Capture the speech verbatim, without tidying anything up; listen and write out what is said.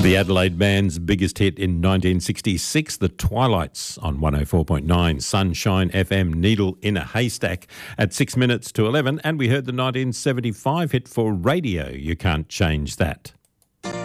The Adelaide Band's biggest hit in nineteen sixty-six, The Twilights on one oh four point nine Sunshine F M, Needle in a Haystack at six minutes to eleven. And we heard the nineteen seventy-five hit for radio, You Can't Change That.